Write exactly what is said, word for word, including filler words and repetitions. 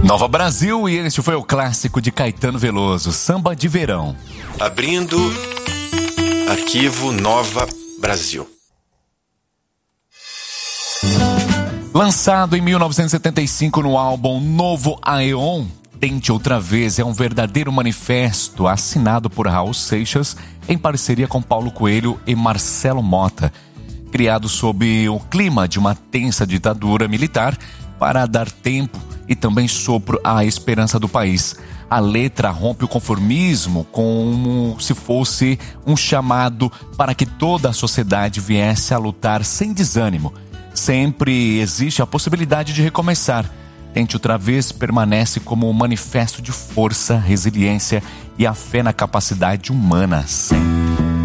Nova Brasil, e este foi o clássico de Caetano Veloso, Samba de Verão. Abrindo arquivo Nova Brasil. Lançado em mil novecentos e setenta e cinco no álbum Novo Aeon, Tente Outra Vez é um verdadeiro manifesto assinado por Raul Seixas em parceria com Paulo Coelho e Marcelo Motta, criado sob o clima de uma tensa ditadura militar para dar tempo e também sopro à esperança do país. A letra rompe o conformismo como se fosse um chamado para que toda a sociedade viesse a lutar sem desânimo. Sempre existe a possibilidade de recomeçar. Tente Outra Vez permanece como um manifesto de força, resiliência e a fé na capacidade humana sempre.